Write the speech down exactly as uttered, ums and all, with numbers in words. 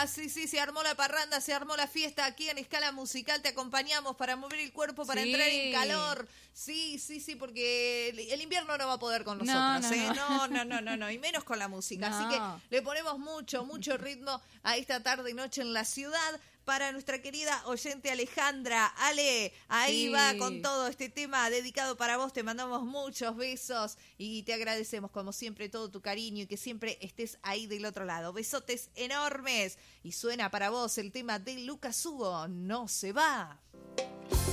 Ah, sí, sí, se armó la parranda, se armó la fiesta aquí en Escala Musical. Te acompañamos para mover el cuerpo, para Sí. entrar en calor. Sí, sí, sí, porque el, el invierno no va a poder con No, nosotros, no, ¿eh? no. No, no, no, no, no, y menos con la música. No. Así que le ponemos mucho, mucho ritmo a esta tarde y noche en la ciudad. Para nuestra querida oyente Alejandra. Ale, ahí Sí. va con todo este tema dedicado para vos. Te mandamos muchos besos y te agradecemos como siempre todo tu cariño y que siempre estés ahí del otro lado. Besotes enormes. Y suena para vos el tema de Lucas Hugo, No se va.